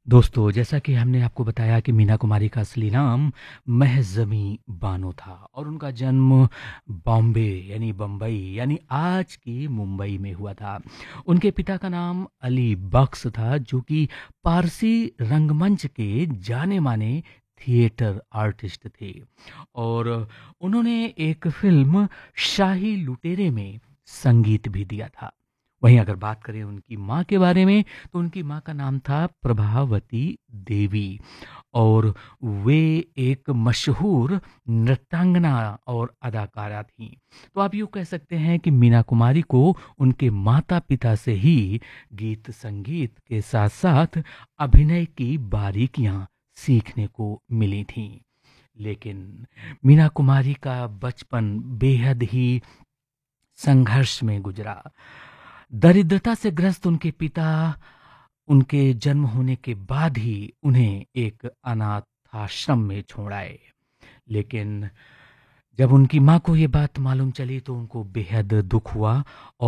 दोस्तों, जैसा कि हमने आपको बताया कि मीना कुमारी का असली नाम महज़मी बानो था और उनका जन्म बॉम्बे यानी बम्बई यानी आज की मुंबई में हुआ था। उनके पिता का नाम अली बख्श था जो कि पारसी रंगमंच के जाने-माने थिएटर आर्टिस्ट थे और उन्होंने एक फ़िल्म शाही लुटेरे में संगीत भी दिया था। वहीं अगर बात करें उनकी माँ के बारे में तो उनकी माँ का नाम था प्रभावती देवी और वे एक मशहूर नृत्यांगना और अदाकारा थीं। तो आप यूँ कह सकते हैं कि मीना कुमारी को उनके माता-पिता से ही गीत संगीत के साथ-साथ अभिनय की बारीकियाँ सीखने को मिली थीं। लेकिन मीना कुमारी का बचपन बेहद ही संघर्ष में गुजरा। दरिद्रता से ग्रस्त उनके पिता उनके जन्म होने के बाद ही उन्हें एक अनाथाश्रम में छोड़ आए। लेकिन जब उनकी माँ को ये बात मालूम चली तो उनको बेहद दुख हुआ